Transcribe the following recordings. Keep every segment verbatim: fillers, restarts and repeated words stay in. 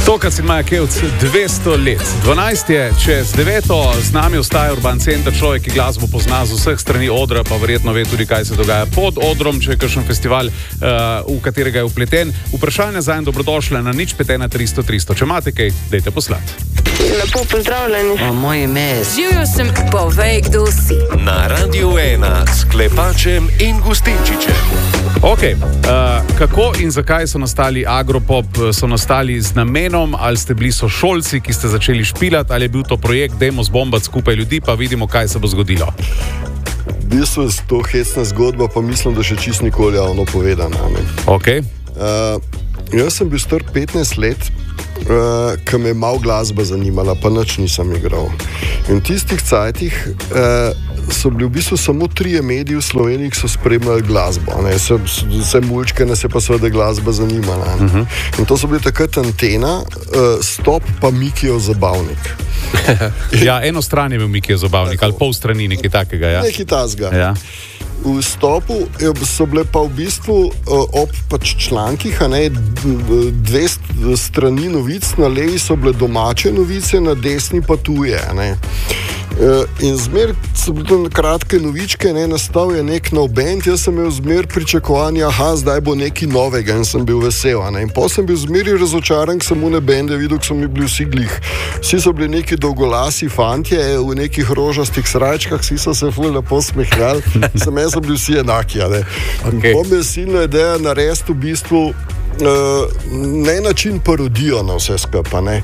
Tokrat si Maja Kevc dvesto let. dvanajst je čez deveto, z nami ostaja Urban Center, človek, ki glasbo pozna z vseh strani odra, pa verjetno ve tudi, kaj se dogaja pod odrom, če je kakšen festival, uh, v katerega je upleten. Vprašanje za en dobrodošle na nič pet ena tristo tristo. Če imate kaj, dajte poslati. Lepo pozdravljeni. O, moje ime je... Živjo sem, povej, kdo si. Na Radiu ena s Klepačem in Gustinčičem. Ok, uh, kako in zakaj so nastali Agropop? So nastali z namenom, ali ste bili sošolci, ki ste začeli špilati, ali je bil to projekt, dajmo zbombati skupaj ljudi, pa vidimo, kaj se bo zgodilo? V bistvu je to hecna zgodba, pa mislim, da še čist nikoli javno povedana. Ok. Uh, jaz sem bil star petnajst let, uh, ko me je malo glasba zanimala, pa nič nisem igral. In v tistih cajtih uh, so bili v bistvu samo trije mediji v Sloveniji, ki so spremljali glasbo. Vse mulčke nas je pa seveda glasba zanimala. Uh -huh. In to so bili takrat Antena, uh, Stop pa Mikijev zabavnik. Ja, eno stran je bil Mikijev zabavnik, ali pol strani, nekaj takega. Ja? Nekaj tasga. Ja. V Stopu so bile pa v bistvu ob pač člankih, a ne, dve strani novic, na levi so bile domače novice, na desni pa tuje. Ne. In zmer so bile to kratke novičke, ne, nastal je nek nov band, jaz sem imel zmer pričakovanja, aha, zdaj bo nekaj novega in sem bil vesel. Ne. In potem sem bil zmeri razočaran, ko sem une bende videl, ko so mi bili vsi glih. Vsi so bili neki dolgolasi fantje v nekih rožastih srajčkah, vsi so se ful lepo smehljali, sem jaz so bili vsi enaki. Okay. Pomem je silna ideja narediti v bistvu Uh, ne način parodijo na vse skupaj. Uh,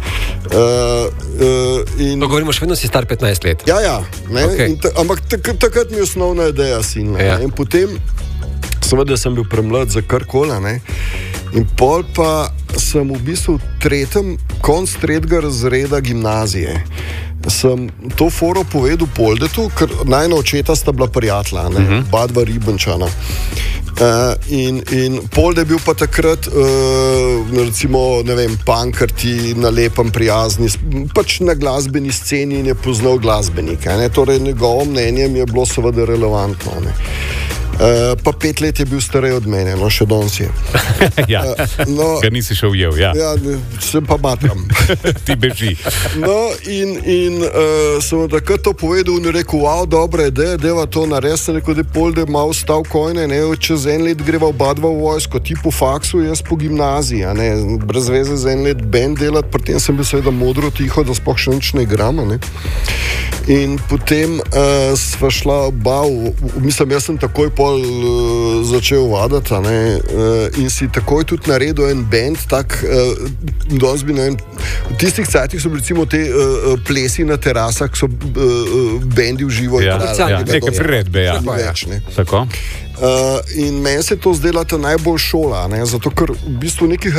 uh, to govorimo še vedno, si star petnajst let. Ja, ja. Okay. Ta, ampak tak, takrat mi je osnovna ideja silna. Ja. In potem, seveda sem bil premlad za karkoli. In pol pa sem v bistvu v tretjem, konc tretjega razreda gimnazije. Sem to foro povedal Poldetu, ker najna očeta sta bila prijatelja, uh -huh. oba dva Ribenčana. Uh, in, in Polde je bil pa takrat, uh, recimo, ne vem, pankrti, na lepem, prijazni, pač na glasbeni sceni in je poznal glasbenika. Ne? Torej, njegovo mnenje mi je bilo seveda relevantno. Ne? Uh, pa pet let je bil starej od mene, no še danes je. Ja, uh, no, ker nisi še ujel, ja. Ja, sem pa matram. Ti beži. No, in, in uh, sem takrat to povedal in rekel, wow, dobra ideja, deva to narediti, rekel, da je Polde malo stav kojne, ne, čez en let greva oba dva v vojsko, ti po faksu, jaz po gimnaziji, a ne, brez veze za en let band delati, pri tem sem bil seveda modro tiho, da sploh še nič ne igramo, ne. In potem uh, sva šla oba, v, mislim, jaz sem takoj pol uh, začel vadati, ne, uh, in si takoj tudi naredil en band, tak, uh, danes bi, ne vem, v tistih cajtih so recimo te uh, plesi na terasah, so uh, uh, bendi v živo. Ja, ja, ja. Neke priredbe, ja. Več, ne. Tako. Uh, in meni se to zdela ta najbolj šola, ne? Zato ker v bistvu nekih